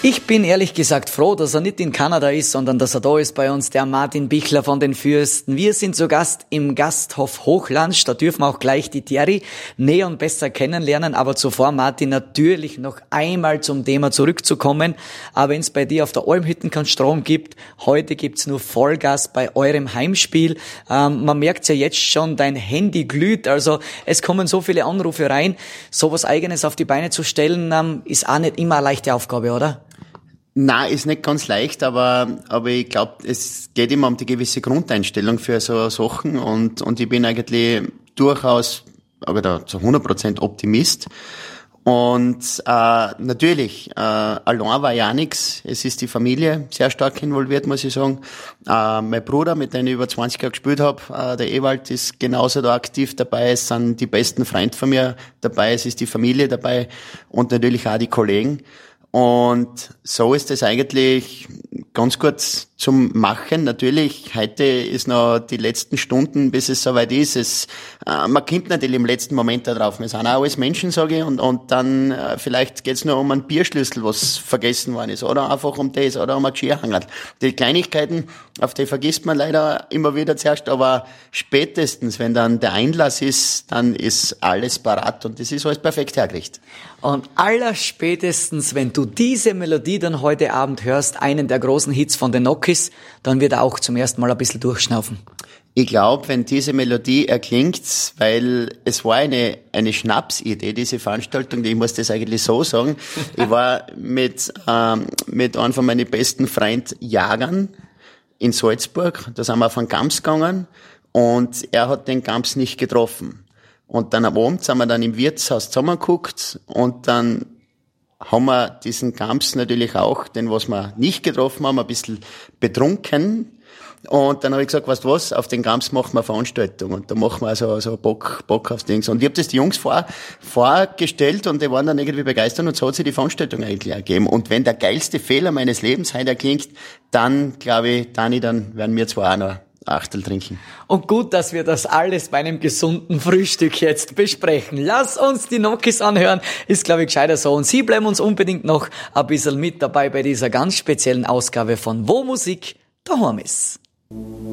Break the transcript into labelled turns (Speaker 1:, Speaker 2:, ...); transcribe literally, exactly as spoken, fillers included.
Speaker 1: Ich bin ehrlich gesagt froh, dass er nicht in Kanada ist, sondern dass er da ist bei uns, der Martin Bichler von den Fürsten. Wir sind zu Gast im Gasthof Hochlandsch, da dürfen wir auch gleich die Thierry näher und besser kennenlernen, aber zuvor, Martin, natürlich noch einmal zum Thema zurückzukommen. Aber wenn es bei dir auf der Almhütten keinen Strom gibt, heute gibt's nur Vollgas bei eurem Heimspiel. Ähm, man merkt's ja jetzt schon, dein Handy glüht, also es kommen so viele Anrufe rein. Sowas Eigenes auf die Beine zu stellen, ähm, ist auch nicht immer eine leichte Aufgabe, oder?
Speaker 2: Na, ist nicht ganz leicht, aber aber ich glaube, es geht immer um die gewisse Grundeinstellung für so Sachen und und ich bin eigentlich durchaus, aber da zu hundert Prozent Optimist. Und äh, natürlich, äh, allein war ja nix. Es ist die Familie sehr stark involviert, muss ich sagen. Äh, mein Bruder, mit dem ich über zwanzig Jahre gespielt habe, äh, der Ewald, ist genauso da aktiv dabei. Es sind die besten Freunde von mir dabei, es ist die Familie dabei und natürlich auch die Kollegen. Und so ist es eigentlich ganz gut zum Machen. Natürlich, heute ist noch die letzten Stunden, bis es soweit ist. Es, äh, man kommt natürlich im letzten Moment da drauf. Wir sind auch alles Menschen, sage ich, und, und dann äh, vielleicht geht's nur um einen Bierschlüssel, was vergessen worden ist, oder einfach um das, oder um ein Geschirrhangel. Die Kleinigkeiten, auf die vergisst man leider immer wieder zuerst, aber spätestens, wenn dann der Einlass ist, dann ist alles parat und das ist alles perfekt hergerichtet.
Speaker 1: Und allerspätestens, wenn du diese Melodie dann heute Abend hörst, einen der großen Hits von den Nokis, dann wird er auch zum ersten Mal ein bisschen durchschnaufen.
Speaker 2: Ich glaube, wenn diese Melodie erklingt, weil es war eine eine Schnapsidee, diese Veranstaltung, ich muss das eigentlich so sagen. Ich war mit ähm, mit einem von meinen besten Freunden Jagern in Salzburg, da sind wir auf einen Gams gegangen und er hat den Gams nicht getroffen. Und dann am Abend sind wir dann im Wirtshaus zusammengeguckt und dann haben wir diesen Gams natürlich auch, den was wir nicht getroffen haben, ein bisschen betrunken. Und dann habe ich gesagt, weißt du was, auf den Gams machen wir eine Veranstaltung und da machen wir also so Bock, Bock aufs Ding. Und ich habe das die Jungs vor, vorgestellt und die waren dann irgendwie begeistert und so hat sich die Veranstaltung eigentlich ergeben. Und wenn der geilste Fehler meines Lebens heute erklingt, dann glaube ich, Dani, dann werden wir zwar auch noch Achtel trinken.
Speaker 1: Und gut, dass wir das alles bei einem gesunden Frühstück jetzt besprechen. Lass uns die Nokis anhören, ist glaube ich gescheiter so. Und Sie bleiben uns unbedingt noch ein bisschen mit dabei bei dieser ganz speziellen Ausgabe von Wo Musik daheim ist.